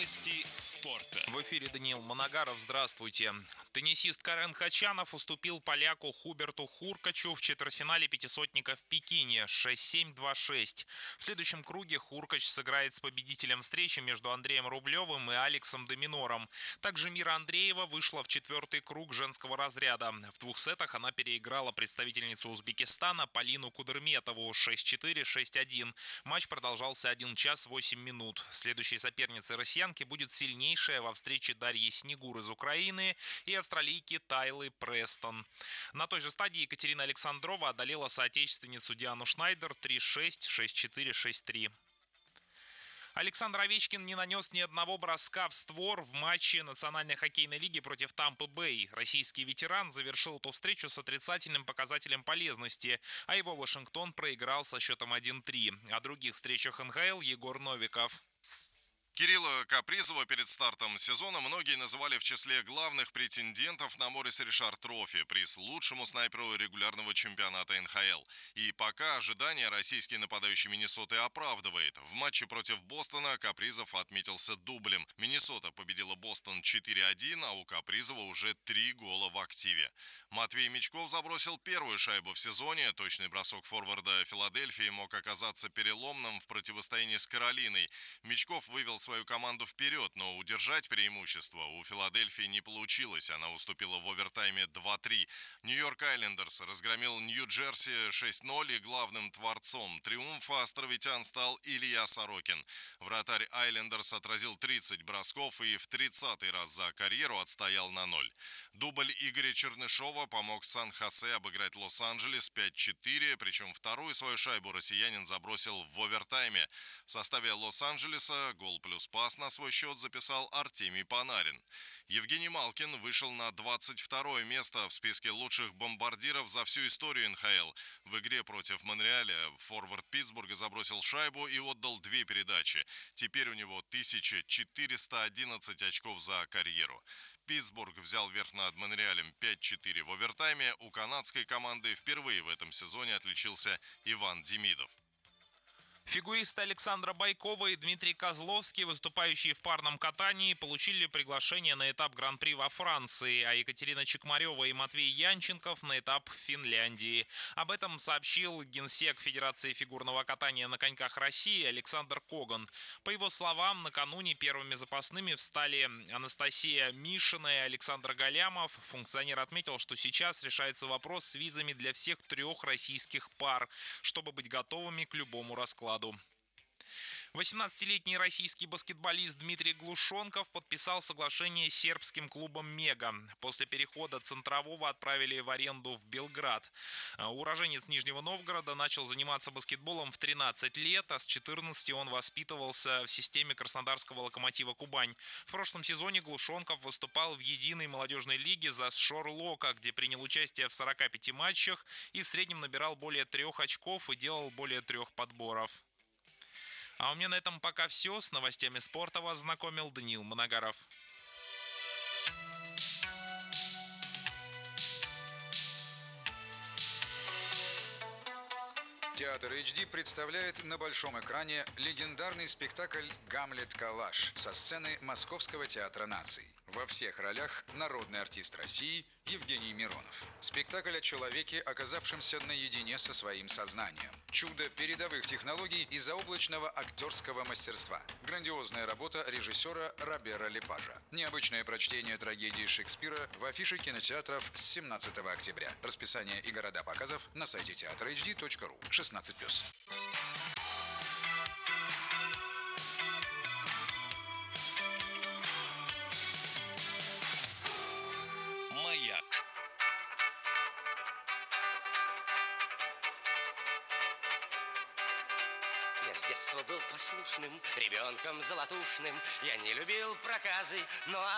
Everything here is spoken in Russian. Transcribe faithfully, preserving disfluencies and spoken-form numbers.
Новости спорта. В эфире Даниил Моногаров. Здравствуйте. Теннисист Карен Хачанов уступил поляку Хуберту Хуркачу в четвертьфинале пятисотника в Пекине шесть семь - два шесть. В следующем круге Хуркач сыграет с победителем встречи между Андреем Рублевым и Алексом де Минором. Также Мира Андреева вышла в четвертый круг женского разряда. В двух сетах она переиграла представительницу Узбекистана Полину Кудерметову шесть четыре - шесть один. Матч продолжался один час восемь минут. Следующей соперницей россиянки будет сильнейшая во встрече Дарьи Снегур из Украины и австралийки Тайлы Престон. На той же стадии Екатерина Александрова одолела соотечественницу Диану Шнайдер три шесть, шесть четыре, шесть три. Александр Овечкин не нанес ни одного броска в створ в матче Национальной хоккейной лиги против Тампы Бэй. Российский ветеран завершил эту встречу с отрицательным показателем полезности, а его Вашингтон проиграл со счетом один три. О других встречах эн ха эл Егор Новиков. Кирилла Капризова перед стартом сезона многие называли в числе главных претендентов на Моррис Ришар Трофи, приз лучшему снайперу регулярного чемпионата эн ха эл. И пока ожидания российский нападающий Миннесоты оправдывает. В матче против Бостона Капризов отметился дублем. Миннесота победила Бостон четыре один, а у Капризова уже три гола в активе. Матвей Мячков забросил первую шайбу в сезоне. Точный бросок форварда Филадельфии мог оказаться переломным в противостоянии с Каролиной. Мячков вывел свою команду вперед, но удержать преимущество у Филадельфии не получилось. Она уступила в овертайме два три. Нью-Йорк Айлендерс разгромил Нью-Джерси шесть ноль, и главным творцом триумфа островитян стал Илья Сорокин. Вратарь Айлендерс отразил тридцать бросков и в тридцатый раз за карьеру отстоял на ноль. Дубль Игоря Чернышова помог Сан-Хосе обыграть Лос-Анджелес пять четыре, причем вторую свою шайбу россиянин забросил в овертайме. В составе Лос-Анджелеса гол плюс пас на свой счет записал Артемий Панарин. Евгений Малкин вышел на двадцать второе место в списке лучших бомбардиров за всю историю эн ха эл. В игре против Монреаля форвард Питтсбурга забросил шайбу и отдал две передачи. Теперь у него тысяча четыреста одиннадцать очков за карьеру. Питтсбург взял верх над Монреалем пять четыре в овертайме. У канадской команды впервые в этом сезоне отличился Иван Демидов. Фигуристы Александра Байкова и Дмитрий Козловский, выступающие в парном катании, получили приглашение на этап Гран-при во Франции, а Екатерина Чекмарева и Матвей Янченков на этап в Финляндии. Об этом сообщил генсек Федерации фигурного катания на коньках России Александр Коган. По его словам, накануне первыми запасными встали Анастасия Мишина и Александр Галямов. Функционер отметил, что сейчас решается вопрос с визами для всех трех российских пар, чтобы быть готовыми к любому раскладу. восемнадцатилетний российский баскетболист Дмитрий Глушенков подписал соглашение с сербским клубом «Мега». После перехода центрового отправили в аренду в Белград. Уроженец Нижнего Новгорода начал заниматься баскетболом в тринадцать лет, а с четырнадцати он воспитывался в системе краснодарского «Локомотива Кубань». В прошлом сезоне Глушенков выступал в единой молодежной лиге за Шор-Лока, где принял участие в сорока пяти матчах и в среднем набирал более трех очков и делал более трех подборов. А у меня на этом пока все. С новостями спорта вас знакомил Даниил Моногаров. Театр эйч ди представляет на большом экране легендарный спектакль «Гамлет Калаш» со сцены Московского театра наций. Во всех ролях народный артист России Евгений Миронов. Спектакль о человеке, оказавшемся наедине со своим сознанием. Чудо передовых технологий и заоблачного актерского мастерства. Грандиозная работа режиссера Робера Лепажа. Необычное прочтение трагедии Шекспира в афише кинотеатров с семнадцатого октября. Расписание и города показов на сайте театр эйч ди точка ру. шестнадцать плюс. Маяк. Я с детства был послушным, ребенком золотушным. Я не любил проказы, но